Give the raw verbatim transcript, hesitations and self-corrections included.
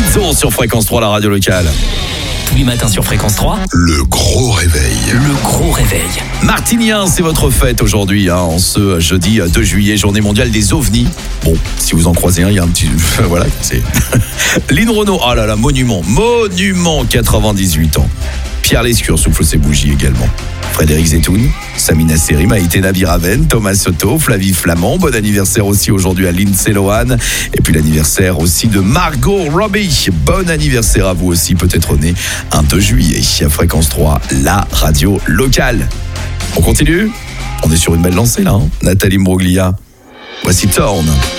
Lizzo sur Fréquence trois, la radio locale. Tous les matins sur Fréquence trois, le gros réveil. Le gros réveil. Martinien, c'est votre fête aujourd'hui, hein, en ce jeudi deux juillet, journée mondiale des ovnis. Bon, si vous en croisez un, il y a un petit... voilà, c'est... Lynn Renaud, oh là là, monument, monument, quatre-vingt-dix-huit ans. Pierre Lescure souffle ses bougies également. Frédéric Zetoun, Samina Seri, Maïté Nabiraven, Thomas Soto, Flavie Flamand. Bon anniversaire aussi aujourd'hui à Lindsay Lohan. Et puis l'anniversaire aussi de Margot Robbie. Bon anniversaire à vous aussi, peut-être né un deux juillet. À Fréquence trois, la radio locale. On continue ? On est sur une belle lancée là, hein. Nathalie Mbroglia. Voici Torn.